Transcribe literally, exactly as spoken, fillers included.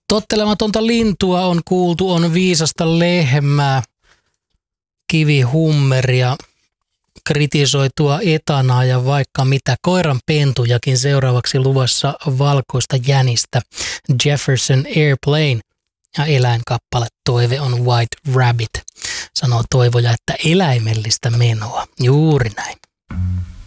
Tottelematonta lintua on kuultu, on viisasta lehmää, kivihummeria, kritisoitua etanaa ja vaikka mitä. Koiran pentujakin seuraavaksi luvassa valkoista jänistä. Jefferson Airplane ja eläinkappale Toive on White Rabbit. Sanoo toivoja, että eläimellistä menoa. Juuri näin.